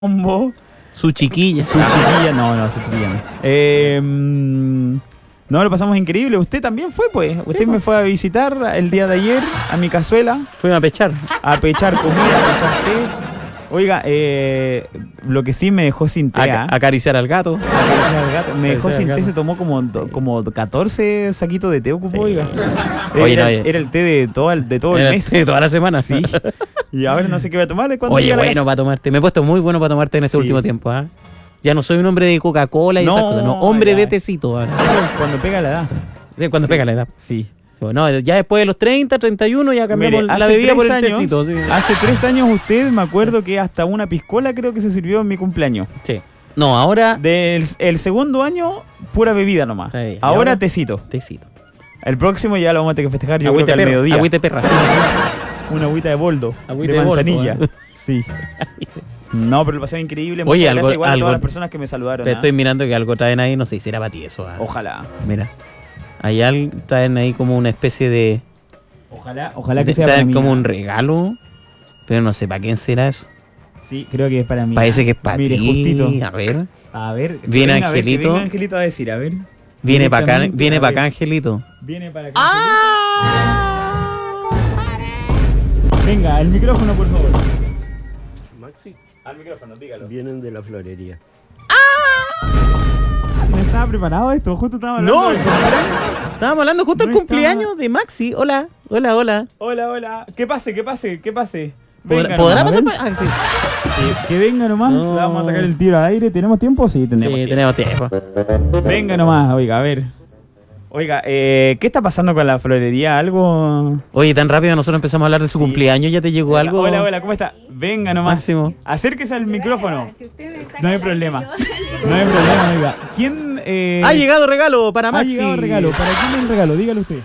combo. Su chiquilla. Su chiquilla, no, su chiquilla no. No, lo pasamos increíble. Usted también fue, pues. Usted me fue a visitar el día de ayer a mi cazuela. Fuimos a pechar. A pechar comida, a pechar té. Oiga, lo que sí me dejó sin té. Acariciar al gato. Acariciar al gato. Me dejó sin té, se tomó como 14 saquitos de té, ocupó, sí. Oiga. Era el té de todo el mes. De toda la semana. Sí. Y ahora no sé qué voy a tomar. Oye, bueno para tomarte. Me he puesto muy bueno para tomarte en este último tiempo, ¿ah? Ya no soy un hombre de Coca-Cola y esas cosas, no, hombre de tecito. ¿Ah? Eso es cuando pega la edad. Sí, cuando pega la edad. Sí. No, ya después de los 30, 31 ya cambiamos la bebida por el tecito. Sí. Hace 3 años usted, me acuerdo que hasta una piscola creo que se sirvió en mi cumpleaños. Sí. No, ahora... El segundo año, pura bebida nomás. Sí. Ahora tecito. Tecito. El próximo ya lo vamos a tener que festejar, yo creo que al mediodía. Agüita de perra. Sí. Una agüita de boldo, de manzanilla. Sí. No, pero lo pasé increíble. Oye, muchas gracias igual a todas las personas que me saludaron. Estoy mirando que algo traen ahí, no sé si era para ti eso. Ojalá. Mira, allá traen ahí como una especie de... Ojalá que sea para mí. Traen como un regalo, pero no sé para quién será eso. Sí, creo que es para mí. Parece que es para ti. Justito. A ver. Viene Angelito. Venga Angelito a decir, a ver. Viene para acá, Angelito. Viene para acá. Venga, el micrófono, por favor. Maxi. Al micrófono, dígalo. Vienen de la florería. No estaba preparado esto, justo estábamos hablando. No, estábamos hablando justo del cumpleaños de Maxi. Hola. Hola. Que pase. ¿Podrá pasar? Sí. Que venga nomás. No. Vamos a sacar el tiro al aire. ¿Tenemos tiempo? Sí, tenemos tiempo. Venga nomás, oiga, a ver. Oiga, ¿qué está pasando con la florería? ¿Algo? Oye, tan rápido nosotros empezamos a hablar de su cumpleaños, ¿ya te llegó algo? Hola, ¿cómo está? Venga nomás. Máximo. Acérquese al micrófono. No hay problema. Oiga. ¿Quién? Ha llegado regalo para Maxi. Ha llegado regalo. ¿Para quién es el regalo? Dígalo usted.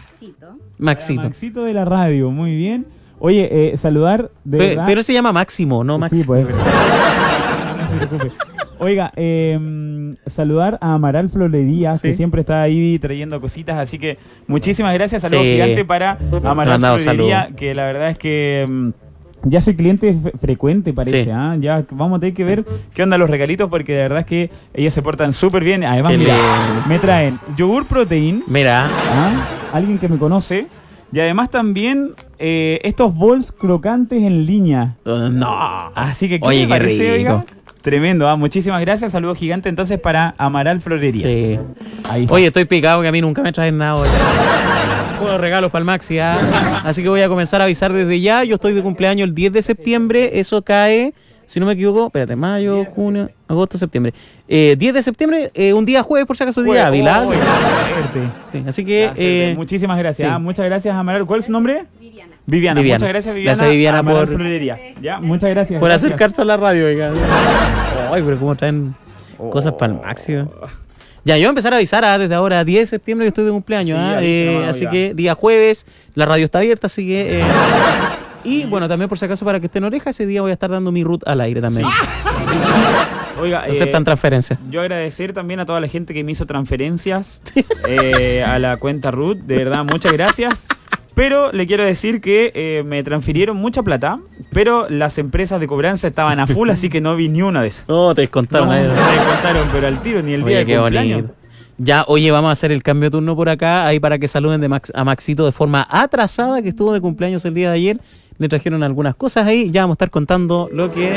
Maxito de la radio, muy bien. Oye, saludar de verdad. Pero se llama Máximo, no Maxi. Sí, pues. No se preocupe. Oiga, saludar a Amaral Florería, que siempre está ahí trayendo cositas, así que muchísimas gracias, saludos gigante para Amaral Florería, que la verdad es que ya soy cliente frecuente, parece, sí. Ya vamos a tener que ver qué onda los regalitos, porque de verdad es que ellos se portan súper bien, además mira, me traen yogur protein, mira, alguien que me conoce, y además también estos bols crocantes en línea. No. Así que, ¿qué parece, oiga? Tremendo, muchísimas gracias, saludos gigantes entonces para Amaral Florería. Sí. Oye, estoy picado que a mí nunca me traen nada. Puedo regalos para el Maxi, así que voy a comenzar a avisar desde ya. Yo estoy de cumpleaños el 10 de septiembre, eso cae, si no me equivoco, espérate, mayo, junio, agosto, septiembre. 10 de septiembre, un día jueves por si acaso, día Ávila. Sí, así que... muchísimas gracias, sí. Muchas gracias Amaral. ¿Cuál es su nombre? Viviana. Muchas gracias Viviana. Gracias Viviana por... Florería. Ya, muchas gracias. Por acercarse a la radio, oiga. Ay, pero cómo traen cosas para el Maxi. Ya, yo voy a empezar a avisar desde ahora, 10 de septiembre, que estoy de cumpleaños. Así que día jueves, la radio está abierta, así que... y bueno, también por si acaso para que estén en oreja, ese día voy a estar dando mi root al aire también. Sí. Oiga, se aceptan transferencias. Yo agradecer también a toda la gente que me hizo transferencias a la cuenta root, de verdad, muchas gracias. Pero le quiero decir que me transfirieron mucha plata, pero las empresas de cobranza estaban a full, así que no vi ni una de esas. No, te descontaron. No, te descontaron, pero al tiro, ni el día de cumpleaños. Bonito. Ya, oye, vamos a hacer el cambio de turno por acá, ahí para que saluden a Maxito de forma atrasada, que estuvo de cumpleaños el día de ayer. Le trajeron algunas cosas ahí, ya vamos a estar contando lo que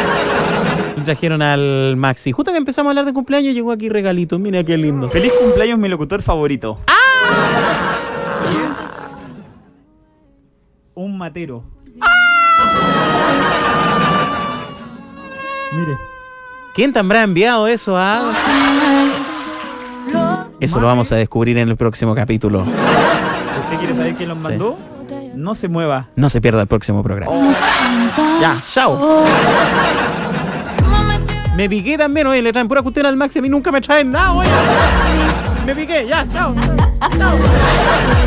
le trajeron al Maxi. Justo que empezamos a hablar de cumpleaños, llegó aquí regalito, mira qué lindo. Feliz cumpleaños, mi locutor favorito. Un matero. Mire. ¿Quién te habrá enviado eso? Eso lo vamos a descubrir en el próximo capítulo. Si usted quiere saber quién los mandó, no se mueva. No se pierda el próximo programa. Ya, chao. Me piqué también, oye, le traen pura cuestión al Maxi, a mí nunca me traen nada, oye. Me piqué, ya, chao. Chao.